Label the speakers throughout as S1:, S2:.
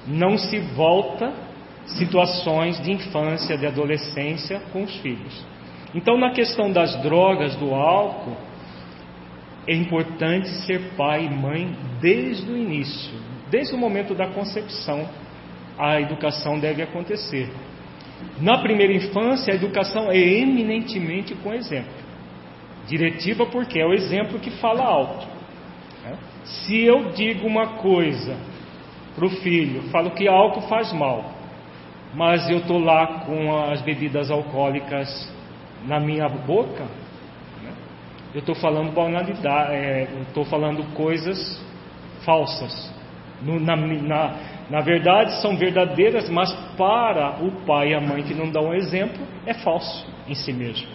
S1: não se volta situações de infância, de adolescência com os filhos. Então, na questão das drogas, do álcool, é importante ser pai e mãe desde o início, desde o momento da concepção. A educação deve acontecer. Na primeira infância, a educação é eminentemente com exemplo. Diretiva porque é o exemplo que fala alto. Se eu digo uma coisa para o filho, falo que álcool faz mal, mas eu estou lá com as bebidas alcoólicas na minha boca, eu estou falando banalidade, estou falando coisas falsas. Na verdade são verdadeiras, mas para o pai e a mãe que não dão um exemplo, é falso em si mesmo.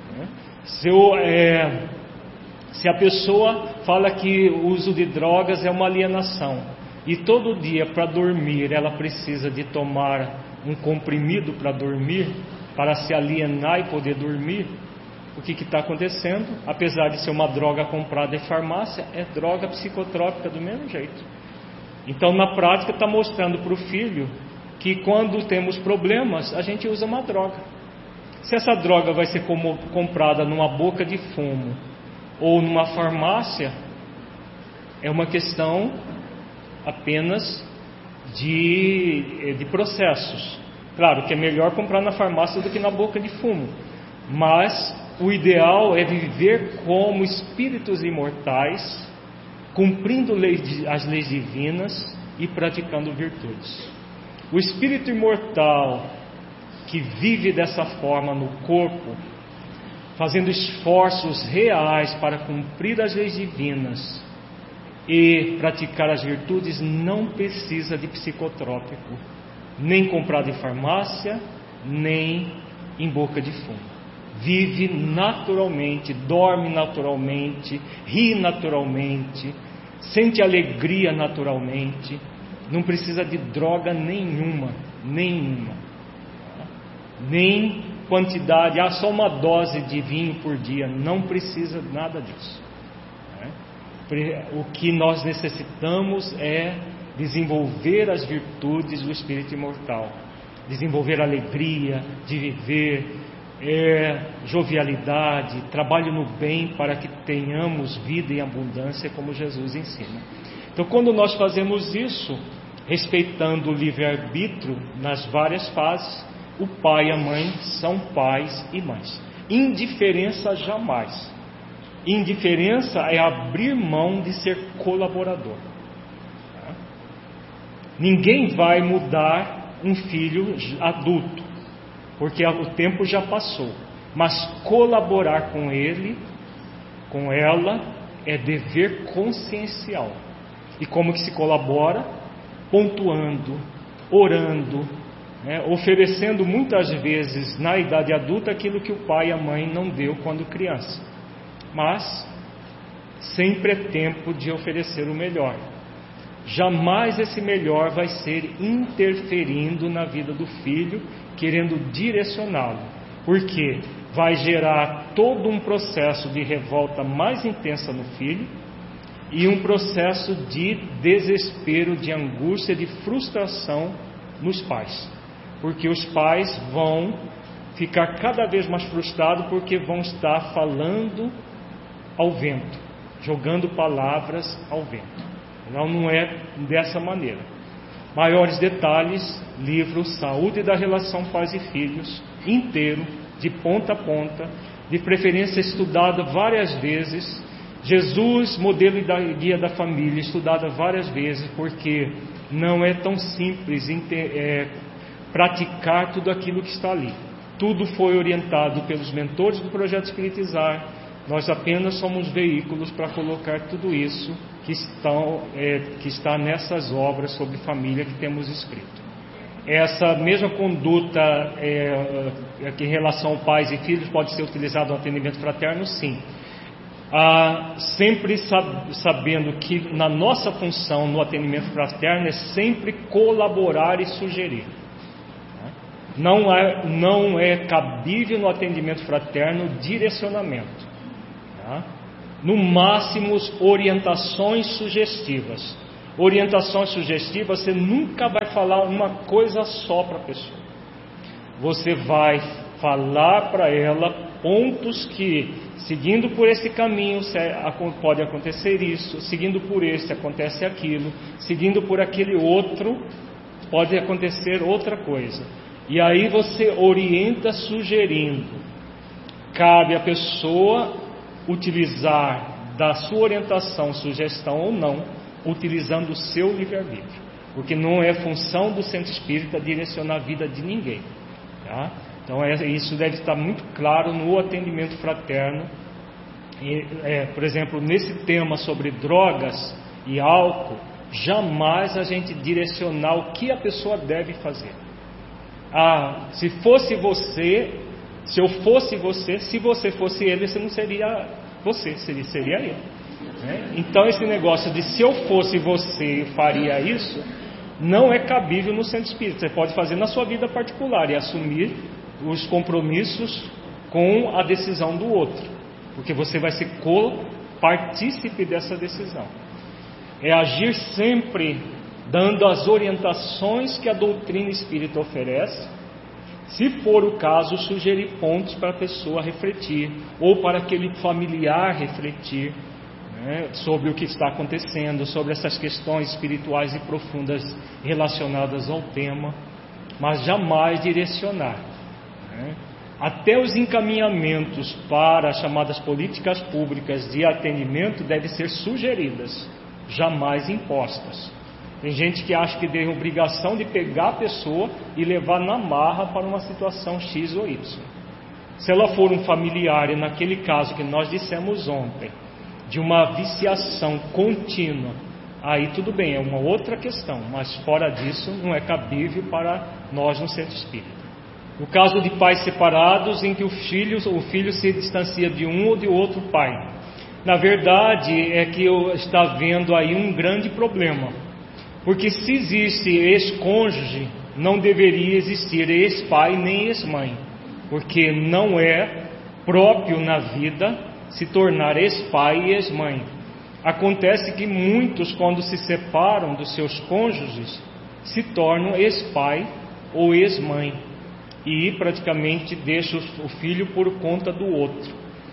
S1: Se a pessoa fala que o uso de drogas é uma alienação, e todo dia para dormir ela precisa de tomar um comprimido para dormir, para se alienar e poder dormir, o que está acontecendo? Apesar de ser uma droga comprada em farmácia, é droga psicotrópica do mesmo jeito. Então, na prática, está mostrando para o filho que quando temos problemas, a gente usa uma droga. Se essa droga vai ser comprada numa boca de fumo ou numa farmácia, é uma questão apenas de processos. Claro que é melhor comprar na farmácia do que na boca de fumo, mas o ideal é viver como espíritos imortais, cumprindo as leis divinas e praticando virtudes. O espírito imortal que vive dessa forma no corpo, fazendo esforços reais para cumprir as leis divinas e praticar as virtudes, não precisa de psicotrópico, nem comprado em farmácia, nem em boca de fumo. Vive naturalmente, dorme naturalmente, ri naturalmente, sente alegria naturalmente, não precisa de droga nenhuma, nem quantidade, só uma dose de vinho por dia, não precisa de nada disso. O que nós necessitamos é desenvolver as virtudes do espírito imortal, desenvolver a alegria de viver, jovialidade, trabalho no bem para que tenhamos vida em abundância, como Jesus ensina. Então, quando nós fazemos isso, respeitando o livre-arbítrio nas várias fases, o pai e a mãe são pais e mães. Indiferença jamais. Indiferença é abrir mão de ser colaborador. Ninguém vai mudar um filho adulto, porque o tempo já passou. Mas colaborar com ele, com ela, é dever consciencial. E como que se colabora? Pontuando, orando, oferecendo muitas vezes na idade adulta aquilo que o pai e a mãe não deu quando criança. Mas sempre é tempo de oferecer o melhor. Jamais esse melhor vai ser interferindo na vida do filho, querendo direcioná-lo, porque vai gerar todo um processo de revolta mais intensa no filho e um processo de desespero, de angústia, de frustração nos pais, porque os pais vão ficar cada vez mais frustrados porque vão estar falando ao vento, jogando palavras ao vento. Não é dessa maneira. Maiores detalhes, livro Saúde da Relação Pais e Filhos, inteiro, de ponta a ponta, de preferência estudado várias vezes. Jesus, modelo e guia da família, estudado várias vezes, porque não é tão simples praticar tudo aquilo que está ali. Tudo foi orientado pelos mentores do Projeto Espiritizar. Nós apenas somos veículos para colocar tudo isso que está nessas obras sobre família que temos escrito. Essa mesma conduta em relação a pais e filhos pode ser utilizada no atendimento fraterno, sim. Sempre sabendo que na nossa função no atendimento fraterno é sempre colaborar e sugerir. Não é cabível no atendimento fraterno direcionamento. No máximo orientações sugestivas, Orientação sugestiva, você nunca vai falar uma coisa só para a pessoa. Você vai falar para ela pontos que, seguindo por esse caminho, pode acontecer isso, seguindo por esse, acontece aquilo, seguindo por aquele outro, pode acontecer outra coisa. E aí você orienta sugerindo. Cabe à pessoa utilizar da sua orientação, sugestão ou não, utilizando o seu livre-arbítrio, porque não é função do centro espírita direcionar a vida de ninguém, tá? Então isso deve estar muito claro no atendimento fraterno. Por exemplo, nesse tema sobre drogas e álcool, jamais a gente direcionar o que a pessoa deve fazer. Se fosse você, se eu fosse você, se você fosse ele, você não seria você, seria ele. Então esse negócio de se eu fosse você faria isso, não é cabível no centro espírita. Você pode fazer na sua vida particular e assumir os compromissos com a decisão do outro, porque você vai ser co-partícipe dessa decisão. É agir sempre dando as orientações que a doutrina espírita oferece. Se for o caso, sugerir pontos para a pessoa refletir, ou para aquele familiar refletir, sobre o que está acontecendo, sobre essas questões espirituais e profundas relacionadas ao tema, mas jamais direcionar. Até os encaminhamentos para as chamadas políticas públicas de atendimento devem ser sugeridas, jamais impostas. Tem gente que acha que tem obrigação de pegar a pessoa e levar na marra para uma situação X ou Y. Se ela for um familiar, e naquele caso que nós dissemos ontem, de uma viciação contínua, aí tudo bem, é uma outra questão, mas fora disso não é cabível para nós no centro espírita. No caso de pais separados, em que o filho se distancia de um ou de outro pai, na verdade é que está havendo aí um grande problema, porque se existe ex-cônjuge, não deveria existir ex-pai nem ex-mãe, porque não é próprio na vida se tornar ex-pai e ex-mãe. Acontece que muitos, quando se separam dos seus cônjuges, se tornam ex-pai ou ex-mãe e praticamente deixam o filho por conta do outro.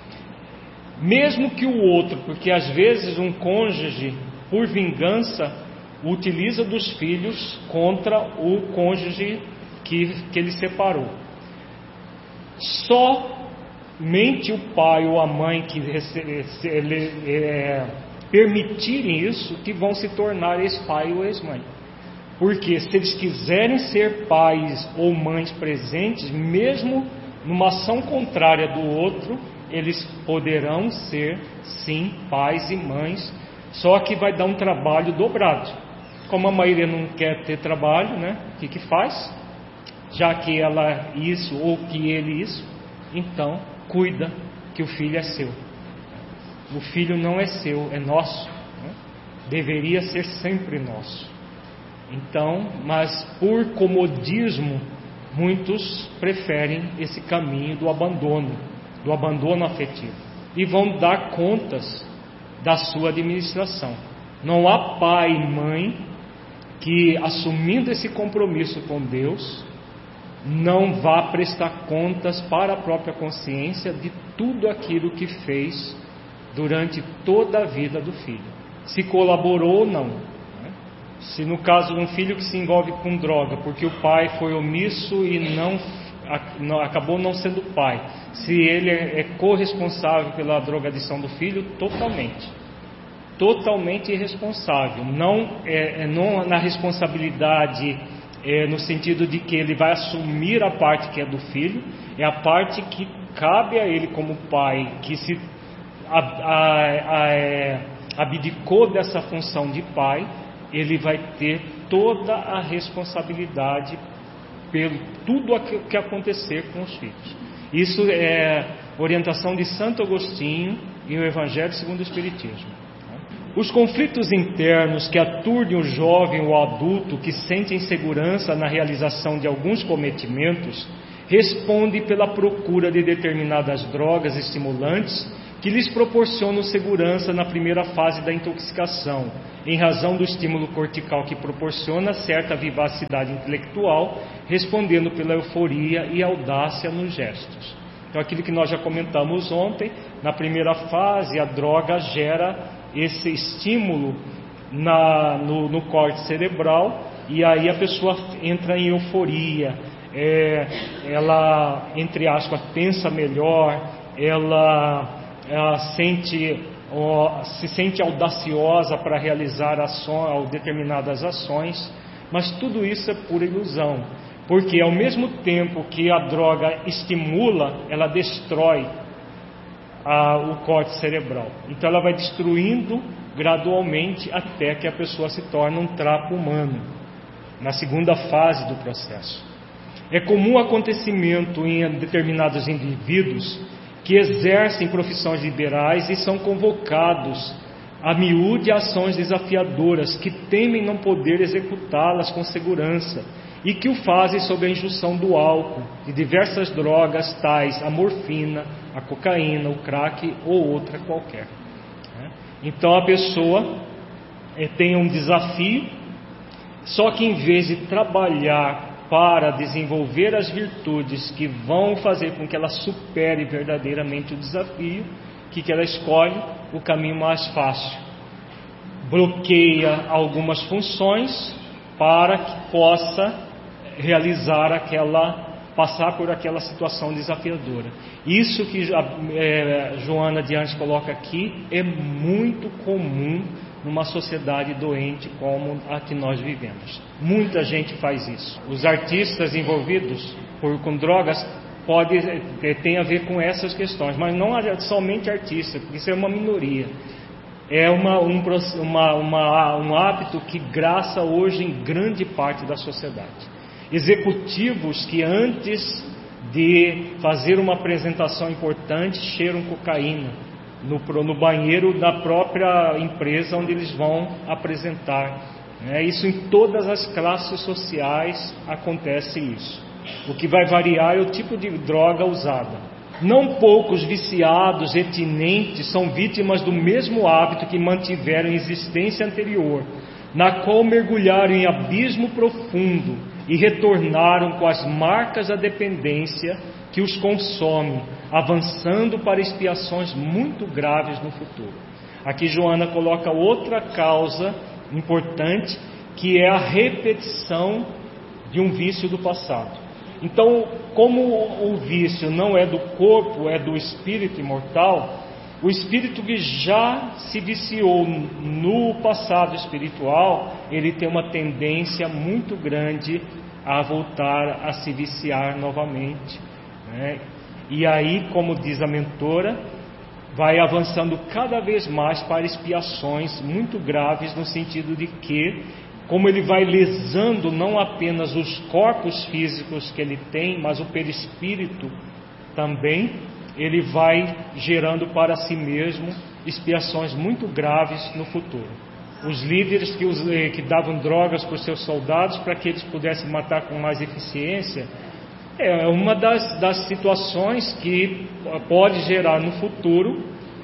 S1: Mesmo que o outro, porque às vezes um cônjuge, por vingança, utiliza dos filhos contra o cônjuge que ele separou. Somente o pai ou a mãe que permitirem isso, que vão se tornar ex-pai ou ex-mãe. Porque se eles quiserem ser pais ou mães presentes, mesmo numa ação contrária do outro, eles poderão ser, sim, pais e mães, só que vai dar um trabalho dobrado. Como a maioria não quer ter trabalho, o que faz? Já que ela isso ou que ele isso, então cuida que o filho é seu. O filho não é seu, é nosso. Deveria ser sempre nosso. Então, mas por comodismo, muitos preferem esse caminho do abandono afetivo, e vão dar contas da sua administração. Não há pai e mãe que, assumindo esse compromisso com Deus, não vá prestar contas para a própria consciência de tudo aquilo que fez durante toda a vida do filho, se colaborou ou não. Se no caso de um filho que se envolve com droga, porque o pai foi omisso e acabou não sendo pai, se ele é corresponsável pela drogadição do filho, totalmente irresponsável, não na responsabilidade, no sentido de que ele vai assumir a parte que é do filho, é a parte que cabe a ele como pai, que se abdicou dessa função de pai. Ele vai ter toda a responsabilidade pelo tudo o que acontecer com os filhos. Isso é orientação de Santo Agostinho e o Evangelho segundo o Espiritismo. Os conflitos internos que aturdem o jovem ou adulto que sente insegurança na realização de alguns cometimentos respondem pela procura de determinadas drogas estimulantes que lhes proporcionam segurança na primeira fase da intoxicação, em razão do estímulo cortical que proporciona certa vivacidade intelectual, respondendo pela euforia e audácia nos gestos. Então, aquilo que nós já comentamos ontem, na primeira fase, a droga gera esse estímulo no córtex cerebral, e aí a pessoa entra em euforia, ela, entre aspas, pensa melhor, ela se sente audaciosa para realizar determinadas ações, mas tudo isso é pura ilusão, porque ao mesmo tempo que a droga estimula, ela destrói o córtex cerebral. Então ela vai destruindo gradualmente até que a pessoa se torne um trapo humano, na segunda fase do processo. É comum acontecimento em determinados indivíduos que exercem profissões liberais e são convocados a miúde ações desafiadoras, que temem não poder executá-las com segurança e que o fazem sob a injunção do álcool, de diversas drogas tais a morfina, a cocaína, o crack ou outra qualquer. Então a pessoa tem um desafio, só que em vez de trabalhar para desenvolver as virtudes que vão fazer com que ela supere verdadeiramente o desafio, o que ela escolhe? O caminho mais fácil. Bloqueia algumas funções para que possa passar por aquela situação desafiadora. Isso que Joana de Anjos coloca aqui é muito comum numa sociedade doente como a que nós vivemos. Muita gente faz isso. Os artistas envolvidos com drogas tem a ver com essas questões, mas não somente artistas, porque isso é uma minoria. É um hábito que graça hoje em grande parte da sociedade. Executivos que antes de fazer uma apresentação importante cheiram cocaína no banheiro da própria empresa onde eles vão apresentar. Isso em todas as classes sociais acontece isso. O que vai variar é o tipo de droga usada. Não poucos viciados e tinentes são vítimas do mesmo hábito que mantiveram em existência anterior, na qual mergulharam em abismo profundo e retornaram com as marcas da dependência que os consome, avançando para expiações muito graves no futuro. Aqui Joana coloca outra causa importante, que é a repetição de um vício do passado. Então, como o vício não é do corpo, é do espírito imortal, o espírito que já se viciou no passado espiritual, ele tem uma tendência muito grande a voltar a se viciar novamente, E aí, como diz a mentora, vai avançando cada vez mais para expiações muito graves, no sentido de que, como ele vai lesando não apenas os corpos físicos que ele tem, mas o perispírito também, ele vai gerando para si mesmo expiações muito graves no futuro. Os líderes que davam drogas para os seus soldados para que eles pudessem matar com mais eficiência, é uma das situações que pode gerar no futuro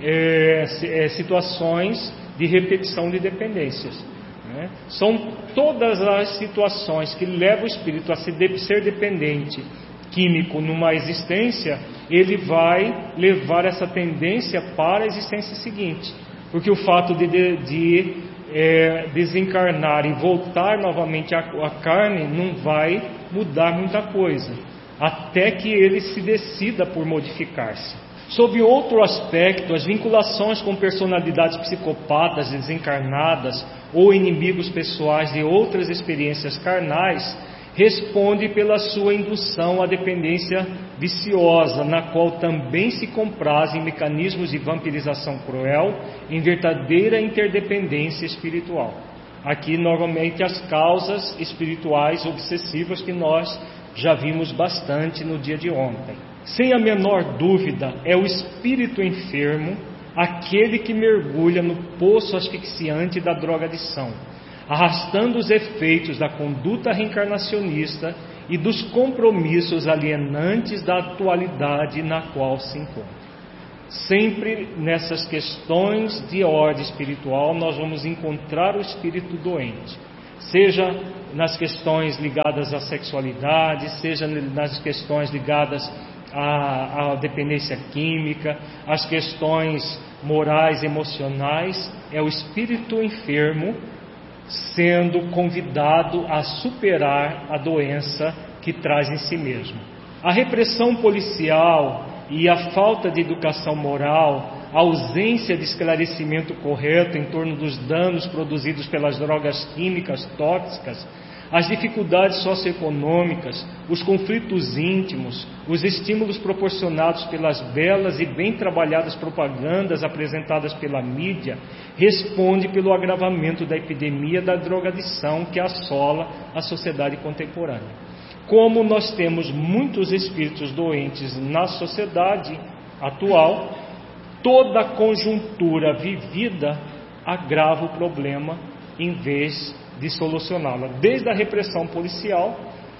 S1: situações de repetição de dependências. São todas as situações que levam o espírito a ser dependente químico numa existência, ele vai levar essa tendência para a existência seguinte, porque o fato de desencarnar e voltar novamente à carne não vai mudar muita coisa, até que ele se decida por modificar-se. Sob outro aspecto, as vinculações com personalidades psicopatas desencarnadas ou inimigos pessoais de outras experiências carnais respondem pela sua indução à dependência viciosa, na qual também se comprazem mecanismos de vampirização cruel em verdadeira interdependência espiritual. Aqui, novamente, as causas espirituais obsessivas que nós já vimos bastante no dia de ontem. Sem a menor dúvida, é o espírito enfermo aquele que mergulha no poço asfixiante da drogadição, arrastando os efeitos da conduta reencarnacionista e dos compromissos alienantes da atualidade na qual se encontra. Sempre nessas questões de ordem espiritual nós vamos encontrar o espírito doente, seja nas questões ligadas à sexualidade, seja nas questões ligadas à dependência química, as questões morais, emocionais. É o espírito enfermo sendo convidado a superar a doença que traz em si mesmo. A repressão policial e a falta de educação moral, a ausência de esclarecimento correto em torno dos danos produzidos pelas drogas químicas tóxicas, as dificuldades socioeconômicas, os conflitos íntimos, os estímulos proporcionados pelas belas e bem trabalhadas propagandas apresentadas pela mídia, responde pelo agravamento da epidemia da drogadição que assola a sociedade contemporânea. Como nós temos muitos espíritos doentes na sociedade atual, toda a conjuntura vivida agrava o problema em vez de solucioná-la, desde a repressão policial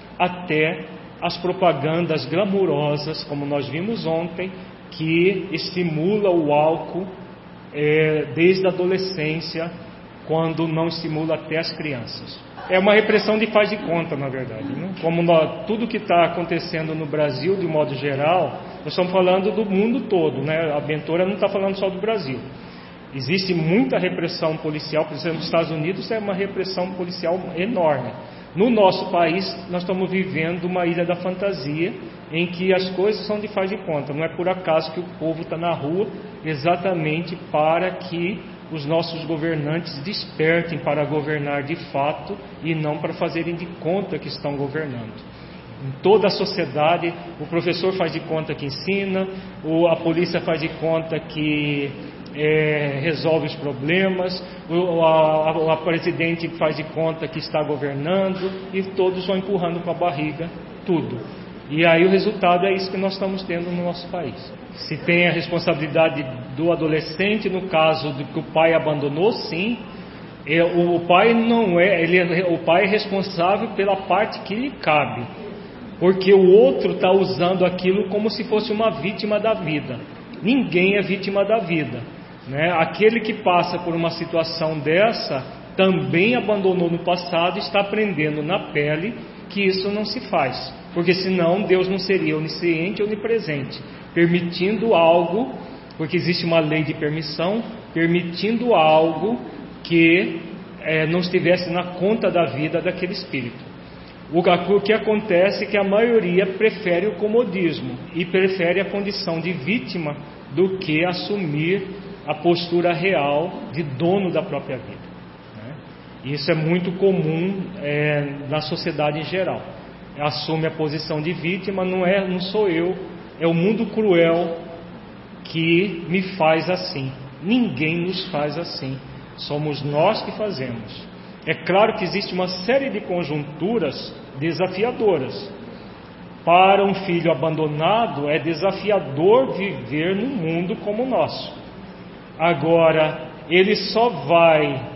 S1: até as propagandas glamourosas, como nós vimos ontem, que estimula o álcool desde a adolescência, quando não estimula até as crianças. É uma repressão de faz de conta, na verdade, né? Como tudo que está acontecendo no Brasil, de modo geral, nós estamos falando do mundo todo, né? A Bentora não está falando só do Brasil. Existe muita repressão policial, por exemplo, nos Estados Unidos é uma repressão policial enorme. No nosso país, nós estamos vivendo uma ilha da fantasia, em que as coisas são de faz de conta. Não é por acaso que o povo está na rua, exatamente para que os nossos governantes despertem para governar de fato e não para fazerem de conta que estão governando. Em toda a sociedade, o professor faz de conta que ensina, a polícia faz de conta que resolve os problemas, a presidente faz de conta que está governando, e todos vão empurrando com a barriga tudo. E aí o resultado é isso que nós estamos tendo no nosso país. Se tem a responsabilidade do adolescente, no caso de que o pai abandonou, sim. O pai não o pai é responsável pela parte que lhe cabe, porque o outro está usando aquilo como se fosse uma vítima da vida. Ninguém é vítima da vida, né? Aquele que passa por uma situação dessa também abandonou no passado, está aprendendo na pele que isso não se faz, porque senão Deus não seria onisciente ou onipresente, permitindo algo, porque existe uma lei de permissão, permitindo algo que não estivesse na conta da vida daquele espírito. O que acontece é que a maioria prefere o comodismo e prefere a condição de vítima do que assumir a postura real de dono da própria vida, né? Isso é muito comum na sociedade em geral. Assume a posição de vítima, não sou eu, é o mundo cruel que me faz assim. Ninguém nos faz assim, somos nós que fazemos. É claro que existe uma série de conjunturas desafiadoras. Para um filho abandonado é desafiador viver num mundo como o nosso. Agora, ele só vai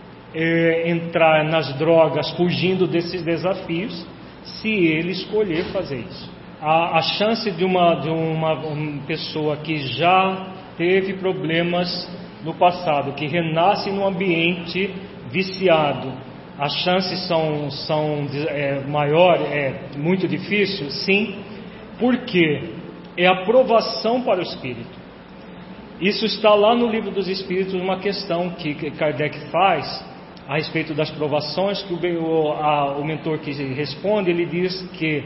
S1: entrar nas drogas fugindo desses desafios se ele escolher fazer isso. A chance de uma pessoa que já teve problemas no passado, que renasce num ambiente viciado, as chances são maior, é muito difícil, sim, porque é a provação para o espírito. Isso está lá no Livro dos Espíritos, uma questão que Kardec faz a respeito das provações, que o mentor que responde, ele diz que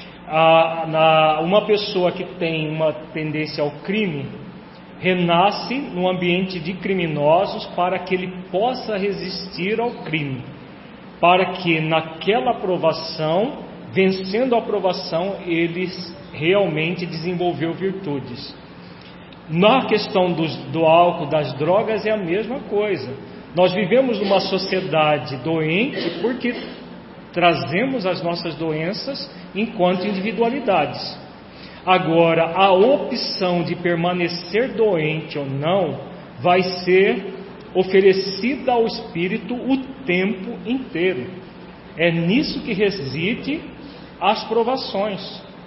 S1: uma pessoa que tem uma tendência ao crime renasce num ambiente de criminosos para que ele possa resistir ao crime, para que naquela provação, vencendo a provação, ele realmente desenvolveu virtudes. Na questão do álcool, das drogas, é a mesma coisa. Nós vivemos numa sociedade doente porque trazemos as nossas doenças enquanto individualidades. Agora, a opção de permanecer doente ou não vai ser oferecida ao espírito o tempo inteiro. É nisso que reside as provações.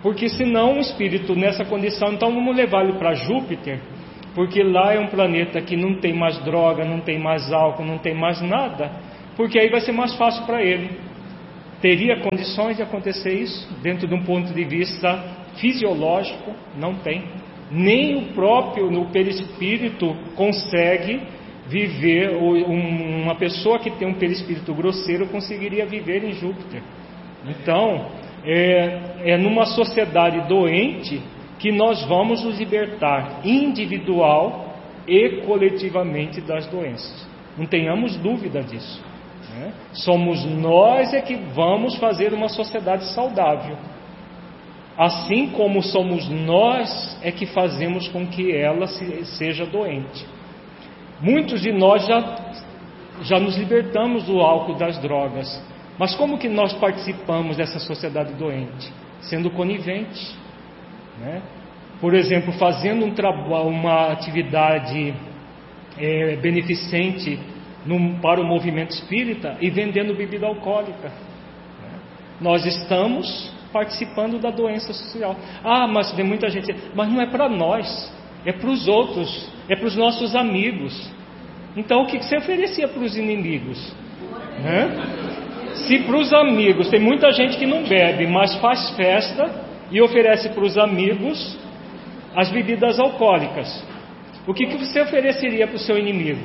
S1: Porque senão um espírito nessa condição, então vamos levar ele para Júpiter, porque lá é um planeta que não tem mais droga, não tem mais álcool, não tem mais nada, porque aí vai ser mais fácil para ele. Teria condições de acontecer isso? Dentro de um ponto de vista fisiológico, não tem. Nem o próprio, no perispírito, consegue viver, uma pessoa que tem um perispírito grosseiro conseguiria viver em Júpiter. Então, é numa sociedade doente que nós vamos nos libertar individual e coletivamente das doenças. Não tenhamos dúvida disso, né? Somos nós que vamos fazer uma sociedade saudável. Assim como somos nós que fazemos com que ela seja doente. Muitos de nós já nos libertamos do álcool, das drogas. Mas como que nós participamos dessa sociedade doente? Sendo coniventes, né? Por exemplo, fazendo uma atividade beneficente para o movimento espírita e vendendo bebida alcoólica, né? Nós estamos participando da doença social. Mas tem muita gente, mas não é para nós, é para os outros, é para os nossos amigos. Então o que você oferecia para os inimigos, né? Se para os amigos, tem muita gente que não bebe, mas faz festa e oferece para os amigos as bebidas alcoólicas, o que você ofereceria para o seu inimigo?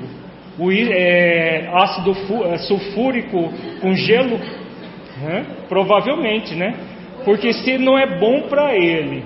S1: Ácido sulfúrico com gelo? Né? Provavelmente, né? Porque se não é bom para ele,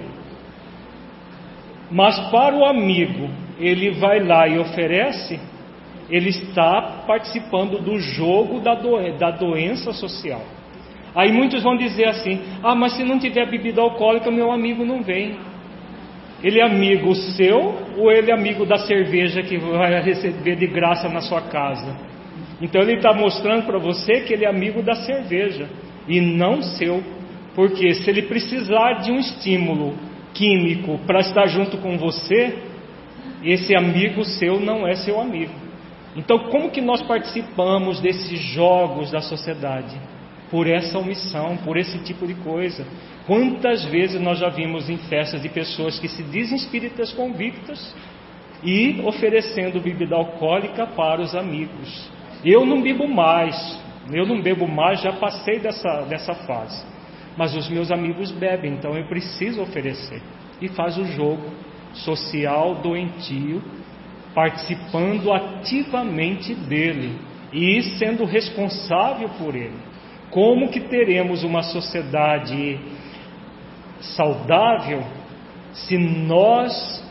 S1: mas para o amigo ele vai lá e oferece, ele está participando do jogo da doença social. Aí muitos vão dizer assim: mas se não tiver bebida alcoólica, meu amigo não vem. Ele é amigo seu ou ele é amigo da cerveja que vai receber de graça na sua casa? Então ele está mostrando para você que ele é amigo da cerveja e não seu. Porque se ele precisar de um estímulo químico para estar junto com você, esse amigo seu não é seu amigo. Então como que nós participamos desses jogos da sociedade? Por essa omissão, por esse tipo de coisa. Quantas vezes nós já vimos em festas de pessoas que se dizem espíritas convictas e oferecendo bebida alcoólica para os amigos. Eu não bebo mais, já passei dessa fase. Mas os meus amigos bebem, então eu preciso oferecer. E faz o jogo social doentio, participando ativamente dele e sendo responsável por ele. Como que teremos uma sociedade saudável se nós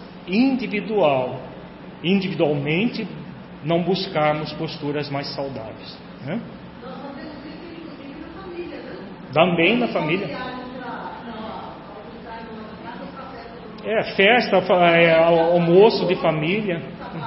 S1: individualmente não buscarmos posturas mais saudáveis, né? Também na família. Festa, almoço de família.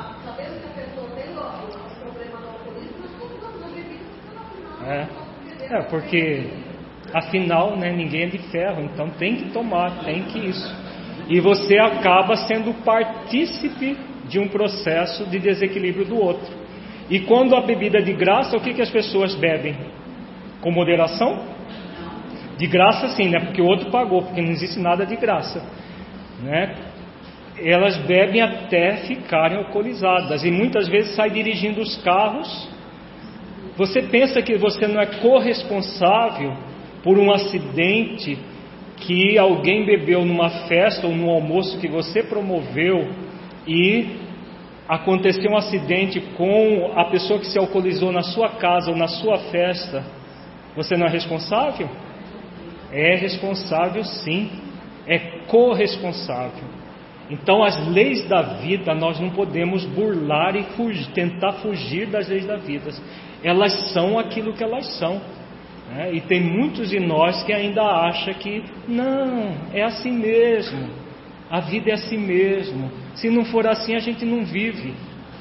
S1: Porque afinal, né, ninguém é de ferro, então tem que tomar, tem que isso. E você acaba sendo partícipe de um processo de desequilíbrio do outro. E quando a bebida é de graça, o que as pessoas bebem? Com moderação? De graça sim, né? Porque o outro pagou, porque não existe nada de graça, né? Elas bebem até ficarem alcoolizadas e muitas vezes saem dirigindo os carros. Você pensa que você não é corresponsável por um acidente que alguém bebeu numa festa ou num almoço que você promoveu e aconteceu um acidente com a pessoa que se alcoolizou na sua casa ou na sua festa? Você não é responsável? É responsável sim, é corresponsável. Então as leis da vida nós não podemos burlar e tentar fugir das leis da vida. Elas são aquilo que elas são, né? E tem muitos de nós que ainda acham que não, é assim mesmo, a vida é assim mesmo, se não for assim a gente não vive,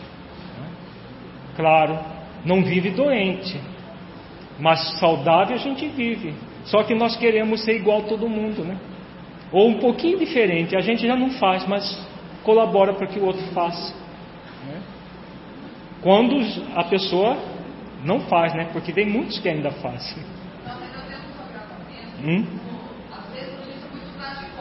S1: claro, não vive doente, mas saudável a gente vive. Só que nós queremos ser igual a todo mundo, né? Ou um pouquinho diferente. A gente já não faz, mas colabora para que o outro faça, né? Quando a pessoa não faz, né? Porque tem muitos que ainda fazem.
S2: Às vezes a gente é muito prático.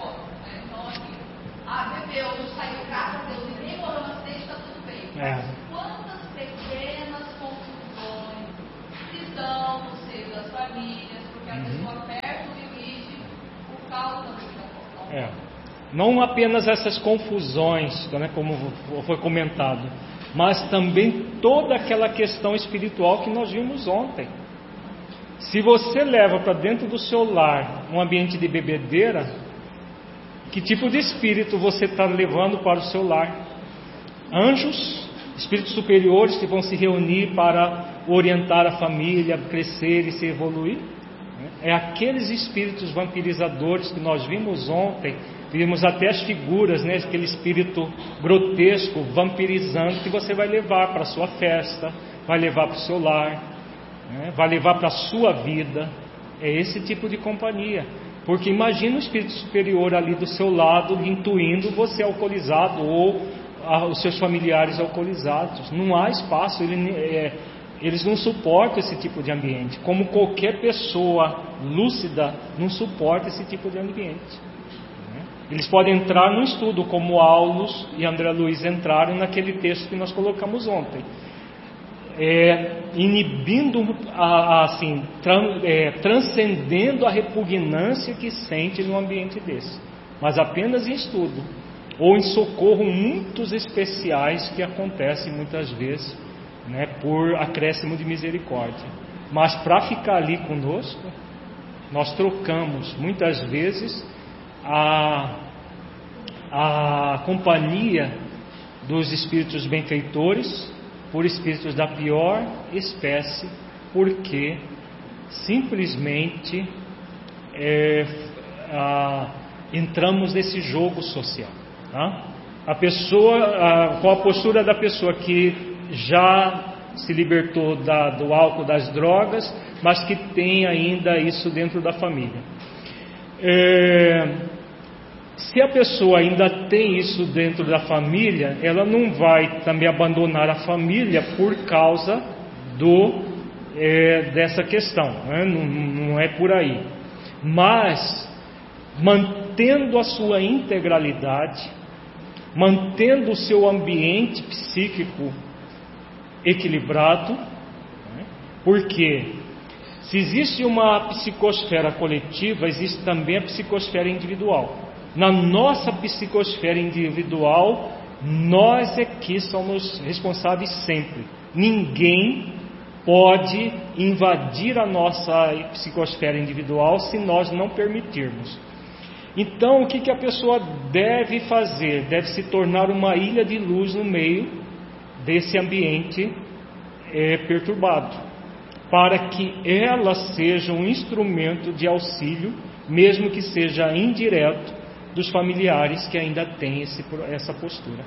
S1: Não apenas essas confusões, né, como foi comentado, mas também toda aquela questão espiritual que nós vimos ontem. Se você leva para dentro do seu lar um ambiente de bebedeira, que tipo de espírito você está levando para o seu lar? Anjos, espíritos superiores que vão se reunir para orientar a família, crescer e se evoluir? É aqueles espíritos vampirizadores que nós vimos ontem. Vimos até as figuras, né? Aquele espírito grotesco, vampirizando, que você vai levar para a sua festa, vai levar para o seu lar, né? Vai levar para a sua vida. É esse tipo de companhia. Porque imagina o espírito superior ali do seu lado, intuindo você alcoolizado ou os seus familiares alcoolizados. Não há espaço, eles não suportam esse tipo de ambiente. Como qualquer pessoa lúcida não suporta esse tipo de ambiente. Eles podem entrar no estudo, como Aulus e André Luiz entraram naquele texto que nós colocamos ontem, inibindo, assim, transcendendo a repugnância que sente num ambiente desse, mas apenas em estudo, ou em socorro muitos especiais que acontecem muitas vezes, né, por acréscimo de misericórdia. Mas para ficar ali conosco, nós trocamos muitas vezes a companhia dos espíritos benfeitores por espíritos da pior espécie, porque simplesmente entramos nesse jogo social, tá? A pessoa, com a postura da pessoa que já se libertou do álcool, das drogas, mas que tem ainda isso dentro da família. Se a pessoa ainda tem isso dentro da família, ela não vai também abandonar a família por causa dessa questão, né? Não é por aí. Mas, mantendo a sua integralidade, mantendo o seu ambiente psíquico equilibrado, né? Porque se existe uma psicosfera coletiva, existe também a psicosfera individual. Na nossa psicosfera individual, nós é que somos responsáveis sempre. Ninguém pode invadir a nossa psicosfera individual se nós não permitirmos. Então, o que a pessoa deve fazer? Deve se tornar uma ilha de luz no meio desse ambiente perturbado, para que ela seja um instrumento de auxílio, mesmo que seja indireto, dos familiares que ainda têm essa postura.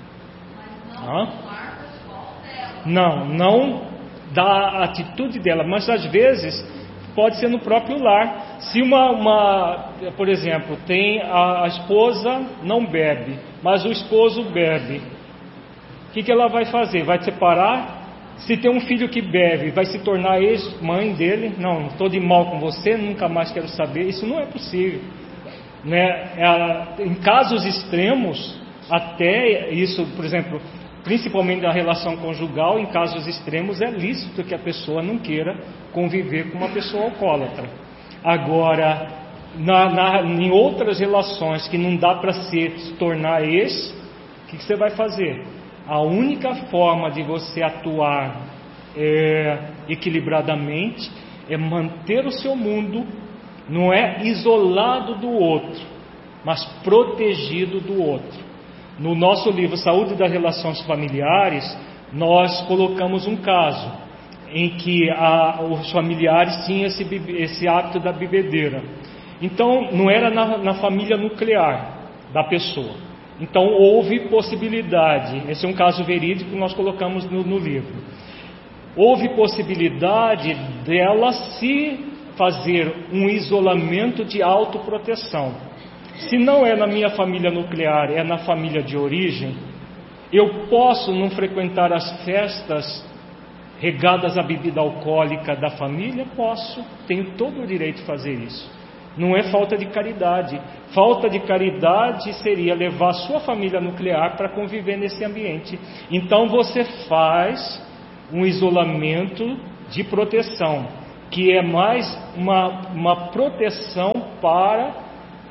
S1: Não da atitude dela, mas às vezes pode ser no próprio lar. Se por exemplo, tem a esposa não bebe, mas o esposo bebe, o que ela vai fazer? Vai separar? Se tem um filho que bebe, vai se tornar ex-mãe dele? Não, estou de mal com você, nunca mais quero saber. Isso não é possível, né? Em casos extremos, até isso, por exemplo, principalmente na relação conjugal, em casos extremos é lícito que a pessoa não queira conviver com uma pessoa alcoólatra. Agora, em outras relações que não dá para se tornar ex, o que você vai fazer? A única forma de você atuar equilibradamente é manter o seu mundo, não é isolado do outro, mas protegido do outro. No nosso livro Saúde das Relações Familiares, nós colocamos um caso em que os familiares tinham esse hábito da bebedeira. Então, não era na família nuclear da pessoa. Então, houve possibilidade, esse é um caso verídico que nós colocamos no livro. Houve possibilidade dela se fazer um isolamento de autoproteção. Se não é na minha família nuclear, é na família de origem, eu posso não frequentar as festas regadas à bebida alcoólica da família? Posso, tenho todo o direito de fazer isso. Não é falta de caridade. Falta de caridade seria levar a sua família nuclear para conviver nesse ambiente. Então você faz um isolamento de proteção, que é mais uma proteção para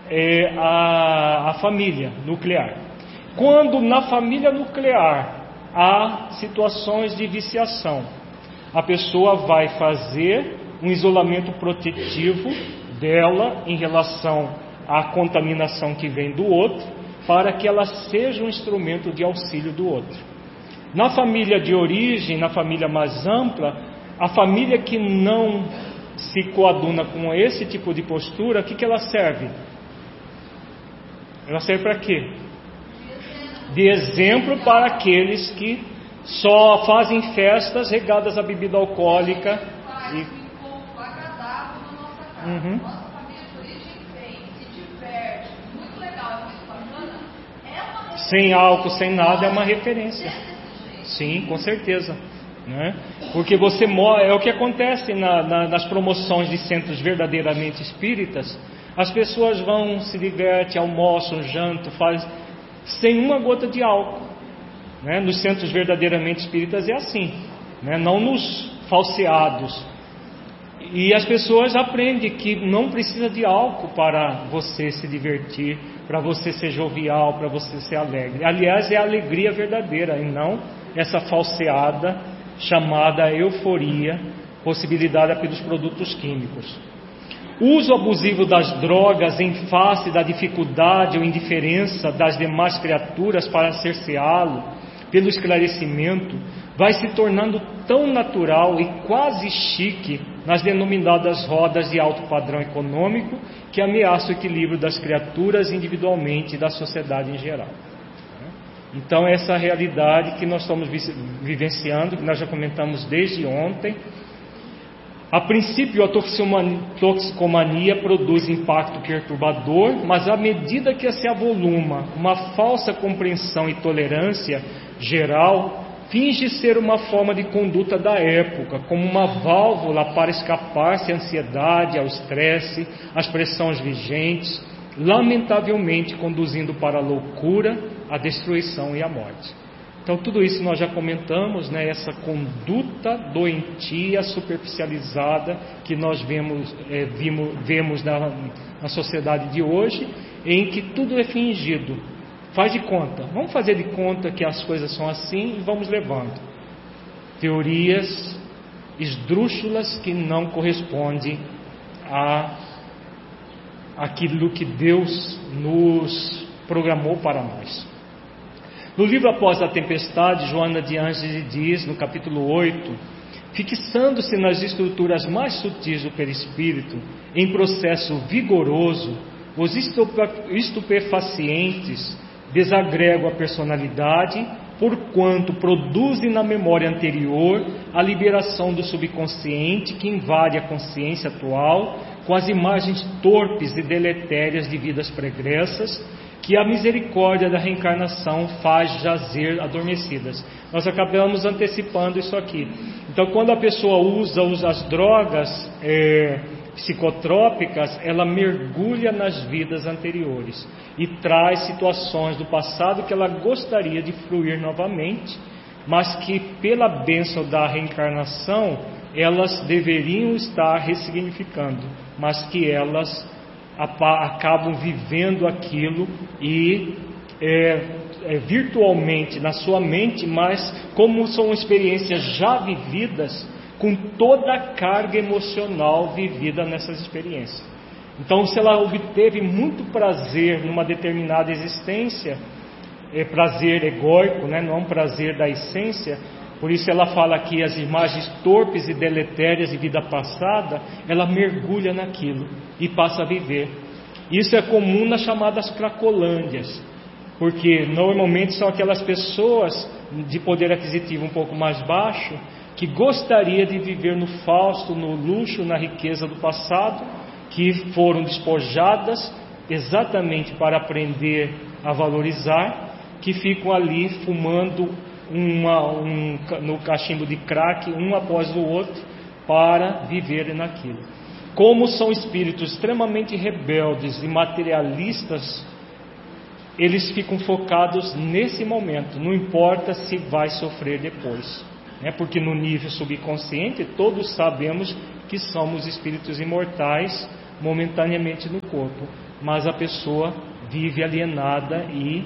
S1: a família nuclear. Quando na família nuclear há situações de viciação, a pessoa vai fazer um isolamento protetivo dela em relação à contaminação que vem do outro, para que ela seja um instrumento de auxílio do outro. Na família de origem, na família mais ampla, a família que não se coaduna com esse tipo de postura, o que ela serve? Ela serve para quê? De exemplo para aqueles que só fazem festas regadas à bebida alcoólica.
S2: Faz um encontro agradável na nossa casa. Nossa família de origem vem, se diverte, muito legal, é muito bacana. É uma referência.
S1: Sem álcool, sem nada, é uma referência. Sim, com certeza. Né? Porque você é o que acontece nas promoções de centros verdadeiramente espíritas. As pessoas vão, se divertem, almoçam, jantam, fazem sem uma gota de álcool. Né? Nos centros verdadeiramente espíritas é assim, né? Não nos falseados. E as pessoas aprendem que não precisa de álcool para você se divertir, para você ser jovial, para você ser alegre. Aliás, é a alegria verdadeira e não essa falseada chamada euforia, possibilitada pelos produtos químicos. O uso abusivo das drogas em face da dificuldade ou indiferença das demais criaturas para cerceá-lo pelo esclarecimento vai se tornando tão natural e quase chique nas denominadas rodas de alto padrão econômico que ameaça o equilíbrio das criaturas individualmente e da sociedade em geral. Então essa realidade que nós estamos vivenciando, que nós já comentamos desde ontem. A princípio, a toxicomania produz impacto perturbador, mas à medida que se avoluma uma falsa compreensão e tolerância geral, finge ser uma forma de conduta da época, como uma válvula para escapar-se à ansiedade, ao estresse, às pressões vigentes, lamentavelmente conduzindo para a loucura, a destruição e a morte. Então tudo isso nós já comentamos, né? Essa conduta doentia, superficializada que nós vemos na sociedade de hoje, em que tudo é fingido. Faz de conta, vamos fazer de conta que as coisas são assim e vamos levando. Teorias esdrúxulas que não correspondem àquilo que Deus nos programou para nós. No livro Após a Tempestade, Joana de Ângeles diz, no capítulo 8, fixando-se nas estruturas mais sutis do perispírito, em processo vigoroso, os estupefacientes desagregam a personalidade, porquanto produzem na memória anterior a liberação do subconsciente que invade a consciência atual com as imagens torpes e deletérias de vidas pregressas, que a misericórdia da reencarnação faz jazer adormecidas. Nós acabamos antecipando isso aqui. Então, quando a pessoa usa as drogas psicotrópicas, ela mergulha nas vidas anteriores e traz situações do passado que ela gostaria de fruir novamente, mas que pela bênção da reencarnação elas deveriam estar ressignificando, mas que elas acabam vivendo aquilo e virtualmente na sua mente, mas como são experiências já vividas, com toda a carga emocional vivida nessas experiências. Então, se ela obteve muito prazer numa determinada existência, prazer egóico, né? Não é um prazer da essência. Por isso ela fala aqui as imagens torpes e deletérias de vida passada, ela mergulha naquilo e passa a viver. Isso é comum nas chamadas cracolândias, porque normalmente são aquelas pessoas de poder aquisitivo um pouco mais baixo, que gostaria de viver no fausto, no luxo, na riqueza do passado, que foram despojadas exatamente para aprender a valorizar, que ficam ali fumando no cachimbo de crack, um após o outro, para viverem naquilo. Como são espíritos extremamente rebeldes e materialistas, eles ficam focados nesse momento, não importa se vai sofrer depois, né? Porque no nível subconsciente todos sabemos que somos espíritos imortais momentaneamente no corpo, mas a pessoa vive alienada e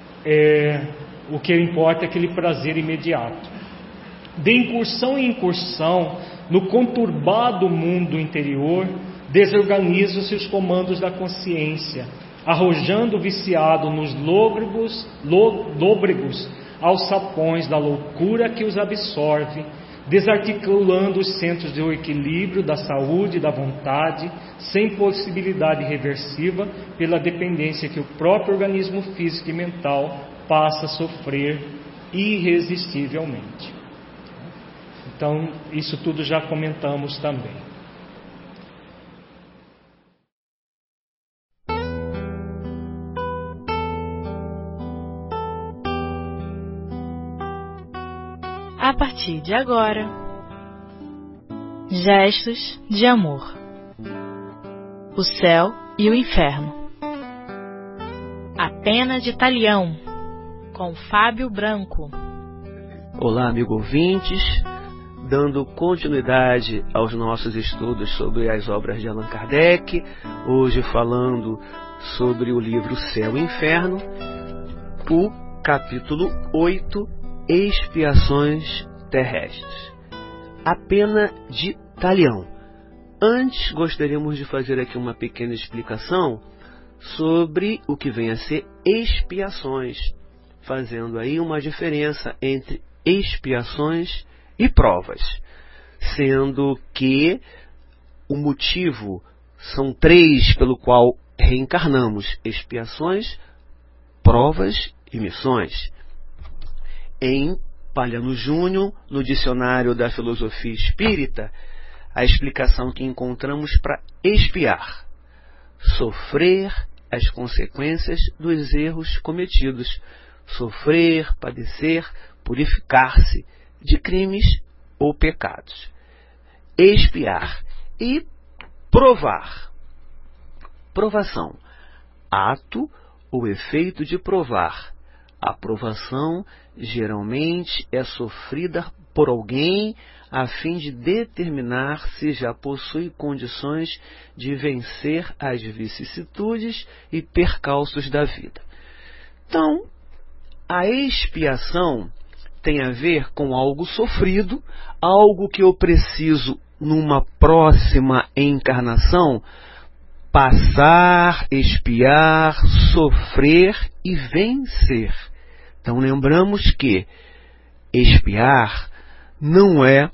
S1: o que importa é aquele prazer imediato. De incursão em incursão, no conturbado mundo interior, desorganizam-se os comandos da consciência, arrojando o viciado nos lôbregos alçapões da loucura que os absorve, desarticulando os centros de equilíbrio da saúde e da vontade, sem possibilidade reversiva, pela dependência que o próprio organismo físico e mental passa a sofrer irresistivelmente. Então, isso tudo já comentamos também.
S3: A partir de agora, gestos de amor. O céu e o inferno. A pena de Talião, com Fábio Branco.
S4: Olá, amigo ouvintes. Dando continuidade aos nossos estudos sobre as obras de Allan Kardec, hoje falando sobre o livro Céu e Inferno, o capítulo 8, Expiações Terrestres. A pena de Talião. Antes, gostaríamos de fazer aqui uma pequena explicação sobre o que vem a ser expiações, fazendo aí uma diferença entre expiações e provas, sendo que o motivo são 3 pelo qual reencarnamos: expiações, provas e missões. Em Palhano Júnior, no Dicionário da Filosofia Espírita, a explicação que encontramos para expiar: sofrer as consequências dos erros cometidos, sofrer, padecer, purificar-se de crimes ou pecados. Expiar. E provar. Provação. Ato ou efeito de provar. A provação geralmente é sofrida por alguém a fim de determinar se já possui condições de vencer as vicissitudes e percalços da vida. Então, a expiação tem a ver com algo sofrido, algo que eu preciso, numa próxima encarnação, passar, expiar, sofrer e vencer. Então lembramos que expiar não é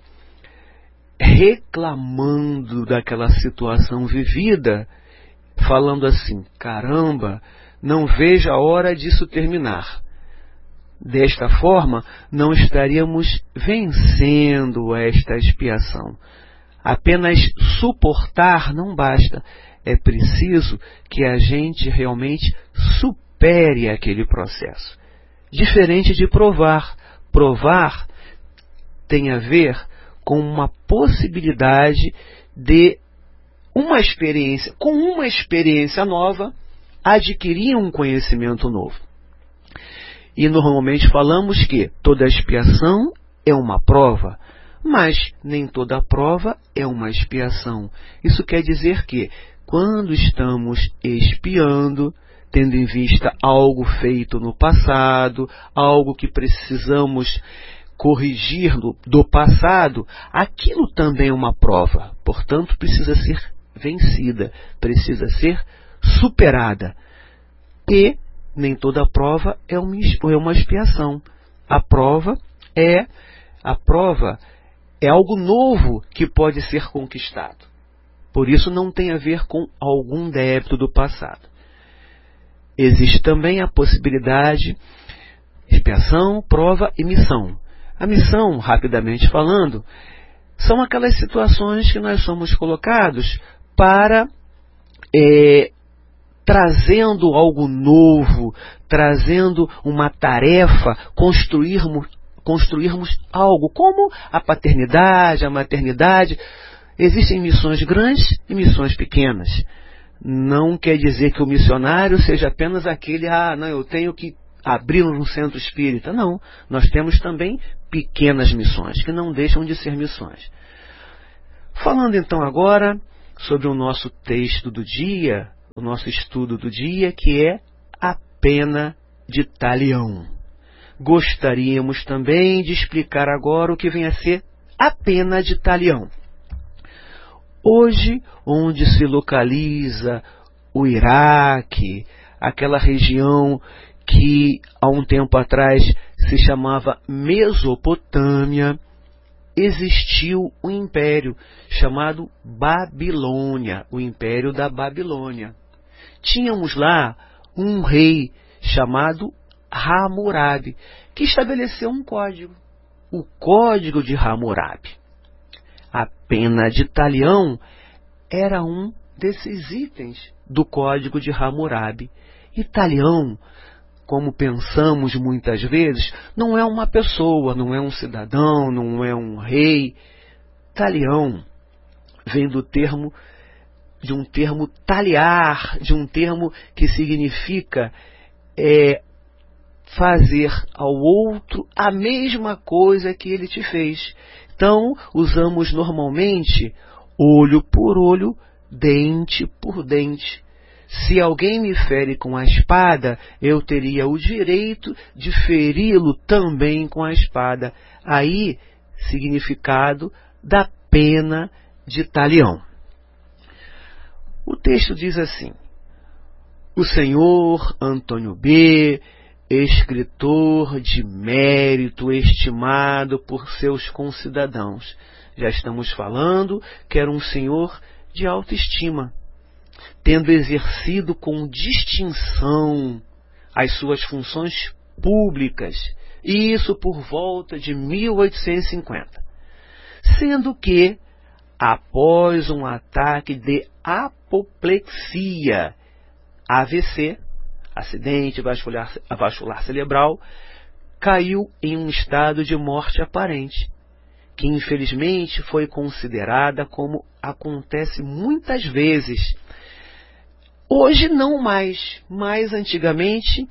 S4: reclamando daquela situação vivida, falando assim: caramba, não vejo a hora disso terminar. Desta forma, não estaríamos vencendo esta expiação. Apenas suportar não basta. É preciso que a gente realmente supere aquele processo. Diferente de provar. Provar tem a ver com uma possibilidade de uma experiência, com uma experiência nova, adquirir um conhecimento novo. E normalmente falamos que toda expiação é uma prova, mas nem toda prova é uma expiação. Isso quer dizer que, quando estamos expiando, tendo em vista algo feito no passado, algo que precisamos corrigir do passado, aquilo também é uma prova. Portanto, precisa ser vencida, precisa ser superada. E nem toda prova é uma expiação. A prova é algo novo que pode ser conquistado. Por isso não tem a ver com algum débito do passado. Existe também a possibilidade de expiação, prova e missão. A missão, rapidamente falando, são aquelas situações que nós somos colocados para trazendo algo novo, trazendo uma tarefa, construirmos algo, como a paternidade, a maternidade. Existem missões grandes e missões pequenas. Não quer dizer que o missionário seja apenas aquele, eu tenho que abrir um centro espírita. Não, nós temos também pequenas missões, que não deixam de ser missões. Falando então agora sobre o nosso texto do dia, o nosso estudo do dia, que é a pena de talião. Gostaríamos também de explicar agora o que vem a ser a pena de talião. Hoje, onde se localiza o Iraque, aquela região que há um tempo atrás se chamava Mesopotâmia, existiu um império chamado Babilônia, o Império da Babilônia. Tínhamos lá um rei chamado Hammurabi, que estabeleceu um código, o Código de Hammurabi. A pena de talião era um desses itens do Código de Hammurabi. E talião, como pensamos muitas vezes, não é uma pessoa, não é um cidadão, não é um rei. Talião vem de um termo taliar, de um termo que significa fazer ao outro a mesma coisa que ele te fez. Então, usamos normalmente olho por olho, dente por dente. Se alguém me fere com a espada, eu teria o direito de feri-lo também com a espada. Aí, significado da pena de talião. O texto diz assim: o senhor Antônio B., escritor de mérito, estimado por seus concidadãos. Já estamos falando que era um senhor de alta estima, tendo exercido com distinção as suas funções públicas, e isso por volta de 1850. Sendo que, após um ataque de apoplexia, AVC, acidente vascular cerebral, caiu em um estado de morte aparente, que infelizmente foi considerada como acontece muitas vezes. Hoje não mais, mas antigamente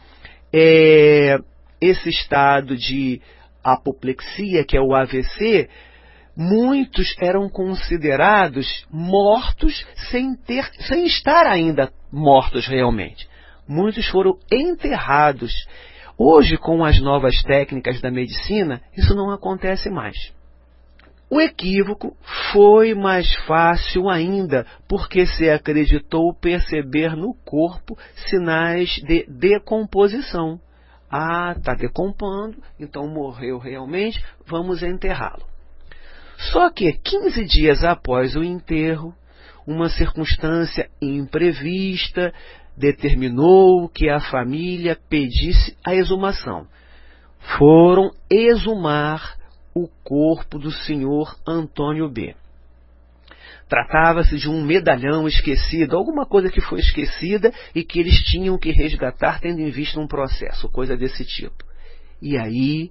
S4: esse estado de apoplexia, que é o AVC, muitos eram considerados mortos sem estar ainda mortos realmente. Muitos foram enterrados. Hoje, com as novas técnicas da medicina, isso não acontece mais. O equívoco foi mais fácil ainda, porque se acreditou perceber no corpo sinais de decomposição. Ah, está decompondo, então morreu realmente, vamos enterrá-lo. Só que 15 dias após o enterro, uma circunstância imprevista determinou que a família pedisse a exumação. Foram exumar o corpo do senhor Antônio B. Tratava-se de um medalhão esquecido, alguma coisa que foi esquecida e que eles tinham que resgatar tendo em vista um processo, coisa desse tipo. E aí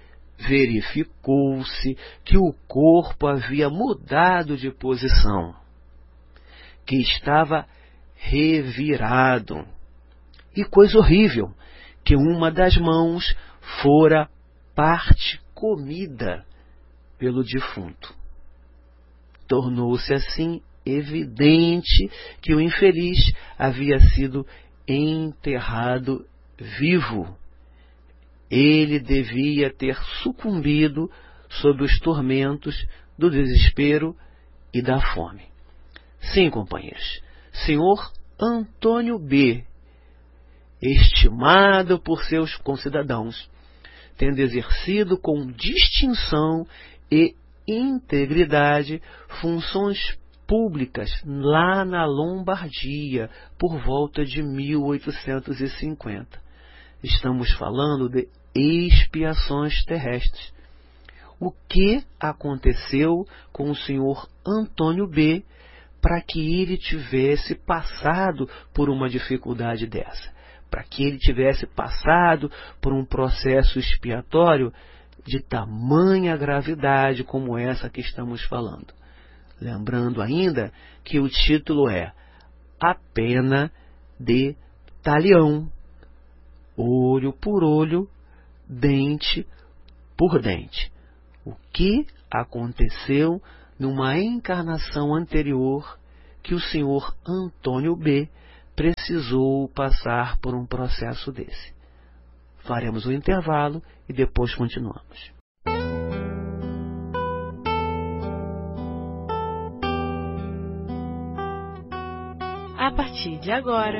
S4: verificou-se que o corpo havia mudado de posição, que estava revirado. E coisa horrível, que uma das mãos fora parte comida pelo defunto. Tornou-se assim evidente que o infeliz havia sido enterrado vivo. Ele devia ter sucumbido sob os tormentos do desespero e da fome. Sim, companheiros, senhor Antônio B., estimado por seus concidadãos, tendo exercido com distinção e integridade funções públicas lá na Lombardia, por volta de 1850. Estamos falando de expiações terrestres. O que aconteceu com o senhor Antônio B. para que ele tivesse passado por uma dificuldade dessa? Para que ele tivesse passado por um processo expiatório de tamanha gravidade como essa que estamos falando. Lembrando ainda que o título é A Pena de Talião. Olho por olho, dente por dente. O que aconteceu numa encarnação anterior que o senhor Antônio B. precisou passar por um processo desse. Faremos um intervalo e depois continuamos.
S3: A partir de agora,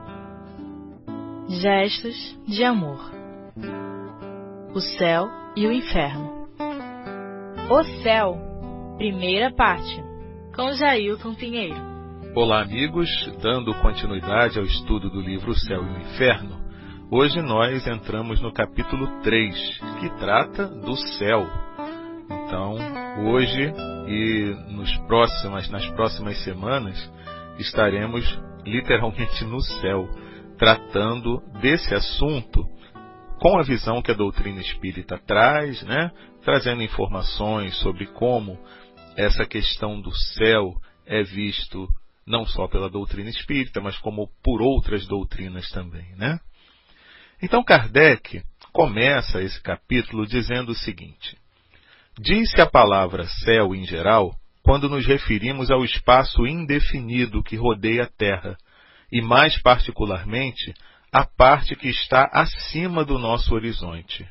S3: Gestos de Amor. O Céu e o Inferno. O Céu, primeira parte, com Jailton Pinheiro.
S5: Olá, amigos, dando continuidade ao estudo do livro O Céu e o Inferno, hoje nós entramos no capítulo 3, que trata do céu. Então, hoje e nas próximas semanas, estaremos literalmente no céu, tratando desse assunto com a visão que a doutrina espírita traz, né? Trazendo informações sobre como essa questão do céu é visto não só pela doutrina espírita, mas como por outras doutrinas também, né? Então Kardec começa esse capítulo dizendo o seguinte: diz-se a palavra céu em geral quando nos referimos ao espaço indefinido que rodeia a Terra, e mais particularmente a parte que está acima do nosso horizonte.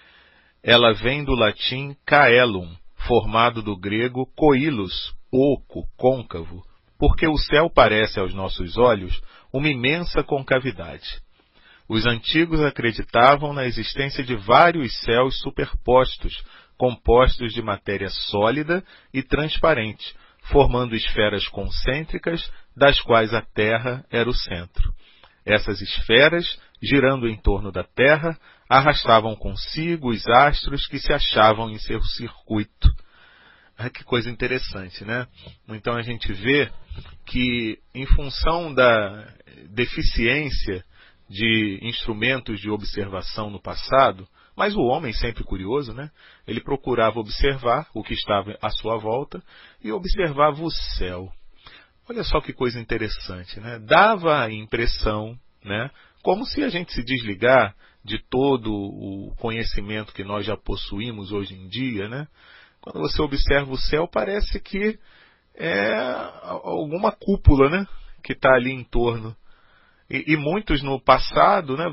S5: Ela vem do latim caelum, formado do grego coilos, oco, côncavo, porque o céu parece aos nossos olhos uma imensa concavidade. Os antigos acreditavam na existência de vários céus superpostos, compostos de matéria sólida e transparente, formando esferas concêntricas, das quais a Terra era o centro. Essas esferas, girando em torno da Terra, arrastavam consigo os astros que se achavam em seu circuito. Que coisa interessante, né? Então a gente vê que, em função da deficiência de instrumentos de observação no passado, mas o homem, sempre curioso, né? Ele procurava observar o que estava à sua volta e observava o céu. Olha só que coisa interessante, né? Dava a impressão, né? Como se a gente se desligar de todo o conhecimento que nós já possuímos hoje em dia, né? Quando você observa o céu, parece que é alguma cúpula, né? Que está ali em torno. E muitos no passado, né?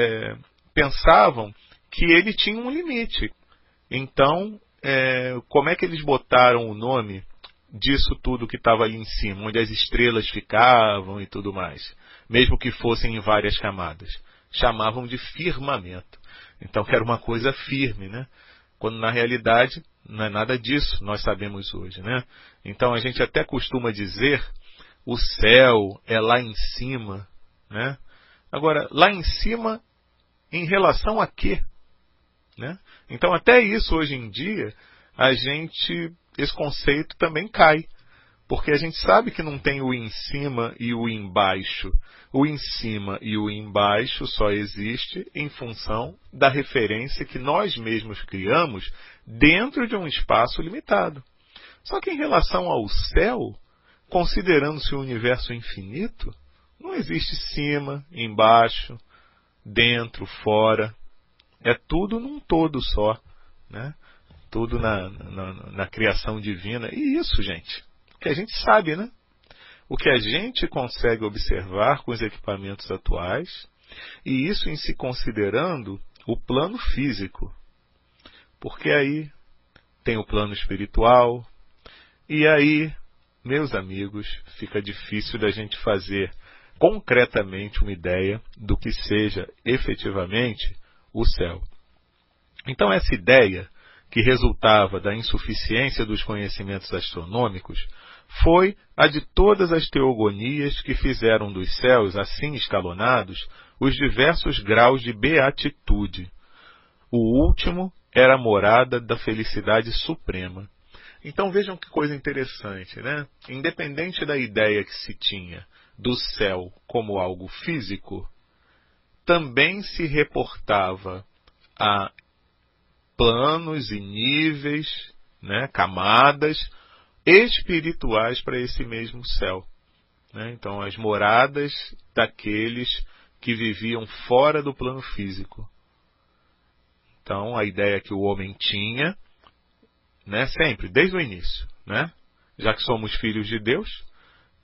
S5: Pensavam que ele tinha um limite. Então, como é que eles botaram o nome disso tudo que estava ali em cima, onde as estrelas ficavam e tudo mais, mesmo que fossem em várias camadas? Chamavam de firmamento. Então, era uma coisa firme, né? Quando na realidade não é nada disso, nós sabemos hoje, né? Então a gente até costuma dizer, o céu é lá em cima, né? Agora, lá em cima, em relação a quê? Né? Então até isso hoje em dia, esse conceito também cai. Porque a gente sabe que não tem o em cima e o embaixo. O em cima e o embaixo só existe em função da referência que nós mesmos criamos dentro de um espaço limitado. Só que em relação ao céu, considerando-se o universo infinito, não existe cima, embaixo, dentro, fora. É tudo num todo só, né? Tudo na criação divina. E isso, gente, que a gente sabe, né? O que a gente consegue observar com os equipamentos atuais, e isso em se considerando o plano físico. Porque aí tem o plano espiritual, e aí, meus amigos, fica difícil da gente fazer concretamente uma ideia do que seja efetivamente o céu. Então essa ideia, que resultava da insuficiência dos conhecimentos astronômicos, foi a de todas as teogonias que fizeram dos céus, assim escalonados, os diversos graus de beatitude. O último era a morada da felicidade suprema. Então vejam que coisa interessante, né? Independente da ideia que se tinha do céu como algo físico, também se reportava a planos e níveis, né, camadas espirituais para esse mesmo céu, né? Então, as moradas daqueles que viviam fora do plano físico. Então, a ideia que o homem tinha, né, sempre, desde o início, né? Já que somos filhos de Deus,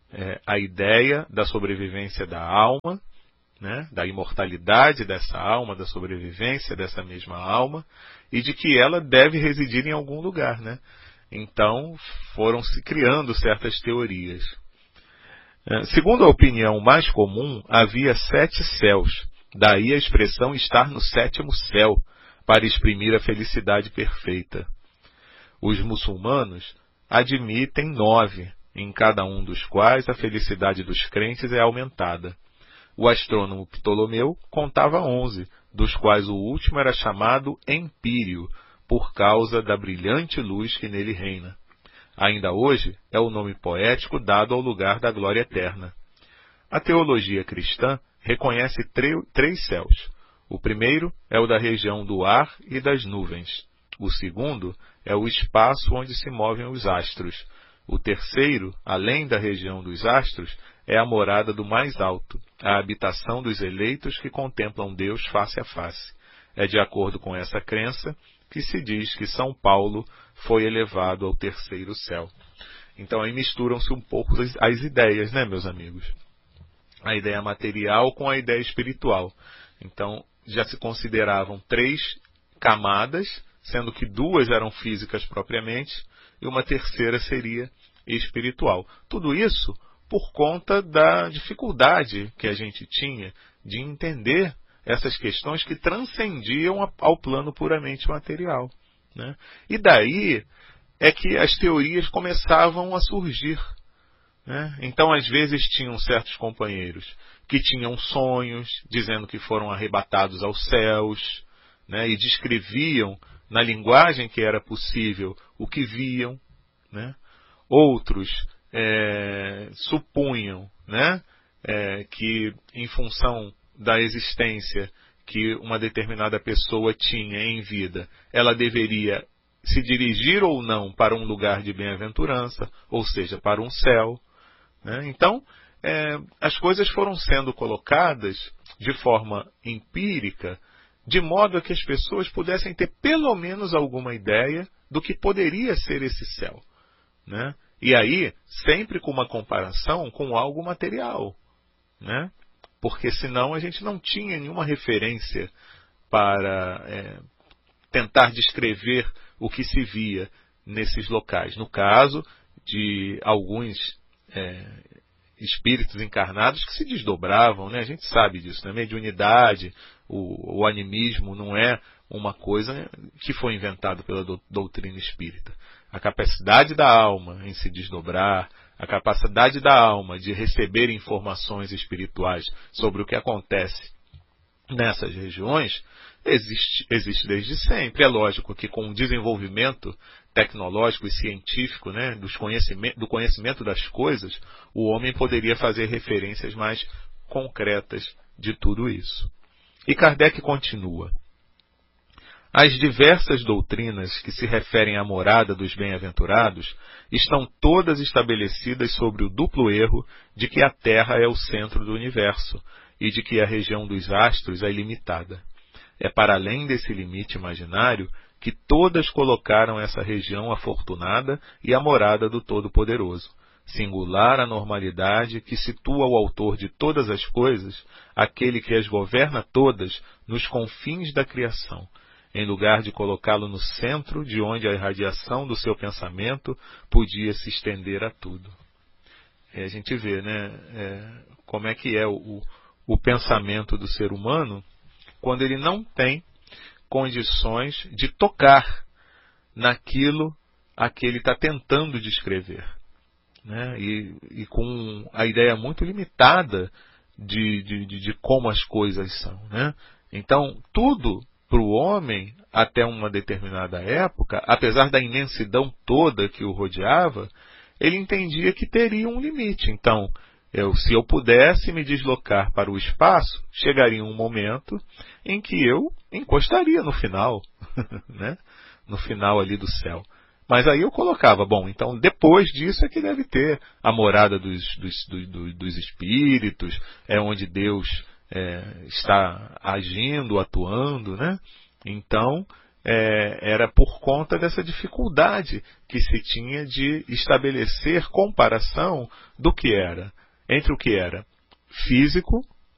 S5: a ideia da sobrevivência da alma, né, da imortalidade dessa alma, da sobrevivência dessa mesma alma, e de que ela deve residir em algum lugar, né? Então foram se criando certas teorias. Segundo a opinião mais comum, havia 7 céus, daí a expressão estar no 7º céu, para exprimir a felicidade perfeita. Os muçulmanos admitem 9, em cada um dos quais a felicidade dos crentes é aumentada. O astrônomo Ptolomeu contava 11, dos quais o último era chamado Empírio, por causa da brilhante luz que nele reina. Ainda hoje é o nome poético dado ao lugar da glória eterna. A teologia cristã reconhece 3 céus. O primeiro é o da região do ar e das nuvens. O segundo é o espaço onde se movem os astros. O terceiro, além da região dos astros, é a morada do mais alto, a habitação dos eleitos que contemplam Deus face a face. É de acordo com essa crença que se diz que São Paulo foi elevado ao 3º céu. Então aí misturam-se um pouco as ideias, né, meus amigos? A ideia material com a ideia espiritual. Então já se consideravam 3 camadas, sendo que 2 eram físicas propriamente, e uma terceira seria espiritual. Tudo isso por conta da dificuldade que a gente tinha de entender essas questões que transcendiam ao plano puramente material, né? E daí é que as teorias começavam a surgir, né? Então, às vezes, tinham certos companheiros que tinham sonhos, dizendo que foram arrebatados aos céus, né? E descreviam, na linguagem que era possível, o que viam, né? Outros supunham, né, que, em função da existência que uma determinada pessoa tinha em vida, ela deveria se dirigir ou não para um lugar de bem-aventurança, ou seja, para um céu, né? Então, as coisas foram sendo colocadas de forma empírica, de modo a que as pessoas pudessem ter pelo menos alguma ideia do que poderia ser esse céu, né? E aí, sempre com uma comparação com algo material, né? Porque senão a gente não tinha nenhuma referência para tentar descrever o que se via nesses locais. No caso de alguns espíritos encarnados que se desdobravam, né? A gente sabe disso, né? Mediunidade, o animismo não é uma coisa que foi inventada pela doutrina espírita. A capacidade da alma em se desdobrar, a capacidade da alma de receber informações espirituais sobre o que acontece nessas regiões, existe desde sempre. É lógico que com o desenvolvimento tecnológico e científico, né, do conhecimento das coisas, o homem poderia fazer referências mais concretas de tudo isso. E Kardec continua. As diversas doutrinas que se referem à morada dos bem-aventurados estão todas estabelecidas sobre o duplo erro de que a Terra é o centro do universo e de que a região dos astros é ilimitada. É para além desse limite imaginário que todas colocaram essa região afortunada e a morada do Todo-Poderoso. Singular a normalidade que situa o autor de todas as coisas, aquele que as governa todas, nos confins da criação, em lugar de colocá-lo no centro de onde a irradiação do seu pensamento podia se estender a tudo. E a gente vê, né, como é que é o pensamento do ser humano quando ele não tem condições de tocar naquilo a que ele está tentando descrever, né? E com a ideia muito limitada de como as coisas são, né? Então, tudo para o homem, até uma determinada época, apesar da imensidão toda que o rodeava, ele entendia que teria um limite. Então, se eu pudesse me deslocar para o espaço, chegaria um momento em que eu encostaria no final, né? No final ali do céu. Mas aí eu colocava, bom, então depois disso é que deve ter a morada dos espíritos, é onde Deus está agindo, atuando, né? Então, era por conta dessa dificuldade que se tinha de estabelecer comparação do que era, entre o que era físico